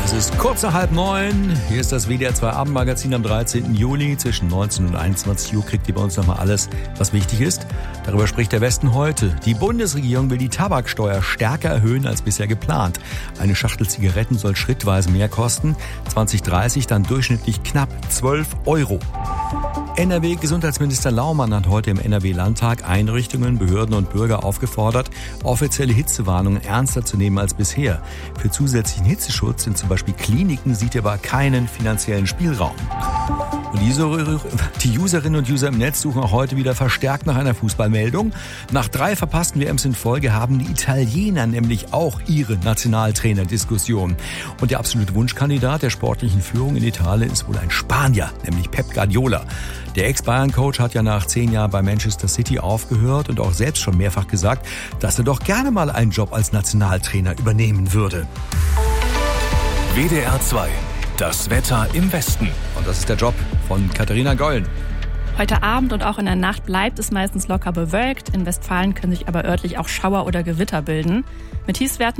Es ist kurz nach 8:30. Hier ist das WDR 2 Abendmagazin am 13. Juli. Zwischen 19 und 21 Uhr kriegt ihr bei uns nochmal alles, was wichtig ist. Darüber spricht der Westen heute. Die Bundesregierung will die Tabaksteuer stärker erhöhen als bisher geplant. Eine Schachtel Zigaretten soll schrittweise mehr kosten. 2030 dann durchschnittlich knapp 12 €. NRW-Gesundheitsminister Laumann hat heute im NRW-Landtag Einrichtungen, Behörden und Bürger aufgefordert, offizielle Hitzewarnungen ernster zu nehmen als bisher. Für zusätzlichen Hitzeschutz in zum Beispiel Kliniken sieht er aber keinen finanziellen Spielraum. Und die Userinnen und User im Netz suchen auch heute wieder verstärkt nach einer Fußballmeldung. Nach 3 verpassten WMs in Folge haben die Italiener nämlich auch ihre Nationaltrainer-Diskussion. Und der absolute Wunschkandidat der sportlichen Führung in Italien ist wohl ein Spanier, nämlich Pep Guardiola. Der Ex-Bayern-Coach hat ja nach 10 Jahren bei Manchester City aufgehört und auch selbst schon mehrfach gesagt, dass er doch gerne mal einen Job als Nationaltrainer übernehmen würde. WDR 2, das Wetter im Westen. Und das ist der Job von Katharina Gollen. Heute Abend und auch in der Nacht bleibt es meistens locker bewölkt. In Westfalen können sich aber örtlich auch Schauer oder Gewitter bilden. Mit Tiefstwerten